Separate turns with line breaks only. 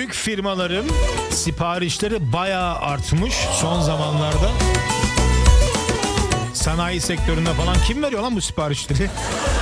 büyük firmaların siparişleri bayağı artmış son zamanlarda. Sanayi sektöründe falan kim veriyor lan bu siparişleri?